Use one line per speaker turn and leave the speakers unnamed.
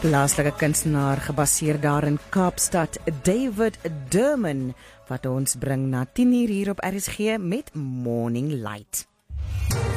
Plaaslike kunstenaar gebaseer daar in Kaapstad, David Durman, wat ons bring na 10 uur hier op RSG met Morning Light.